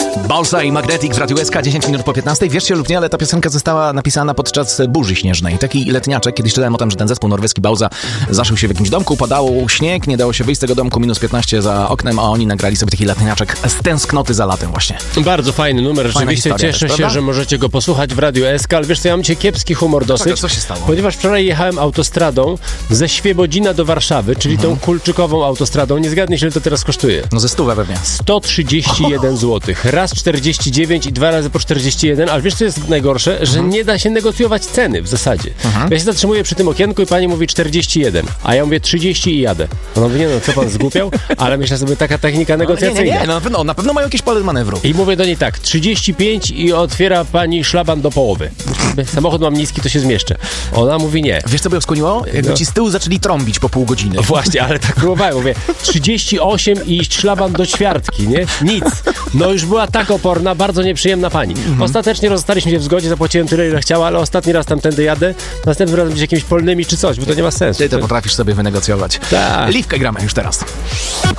Balsa i Magnetic w Radiu SK, 10 minut po 15. Wierzcie lub nie, ale ta piosenka została napisana podczas burzy śnieżnej. Taki letniaczek, kiedyś czytałem o tym, że ten zespół norweski Balsa zaszył się w jakimś domku, padało śnieg, nie dało się wyjść z tego domku, minus 15 za oknem, a oni nagrali sobie taki letniaczek z tęsknoty za latem właśnie. Bardzo fajny numer, rzeczywiście cieszę się, że możecie go posłuchać w Radiu SK, ale wiesz co, ja mam dzisiaj kiepski humor dosyć. Co się stało? Ponieważ wczoraj jechałem autostradą ze Świebodzina do Warszawy, czyli tą kulczykową autostradą. Nie zgadniesz, ile to teraz kosztuje. No ze 100 pewnie. 131 zł. Raz 49 i 2 razy po 41, ale wiesz co jest najgorsze? Że nie da się negocjować ceny w zasadzie. Ja się zatrzymuję przy tym okienku i pani mówi 41, a ja mówię 30 i jadę. Ona mówi, nie no, co pan zgłupiał? Ale myślę sobie, taka technika negocjacyjna. Nie, na pewno mają jakieś pole manewru. I mówię do niej tak, 35 i otwiera pani szlaban do połowy. Samochód mam niski, to się zmieszczę. Ona mówi nie. Wiesz, co by ją skłoniło? Jakby ci z tyłu zaczęli trąbić po pół godziny. Właśnie, ale tak próbowałem. Mówię, 38 i szlaban do ćwiartki, nie? Nic. No już była tak oporna, bardzo nieprzyjemna pani. Ostatecznie rozstaliśmy się w zgodzie, zapłaciłem tyle, ile chciała, ale ostatni raz tamtędy jadę, następnym razem być jakimiś polnymi czy coś, bo to nie ma sensu. Ty to potrafisz sobie wynegocjować. Tak. Liwkę gramy już teraz.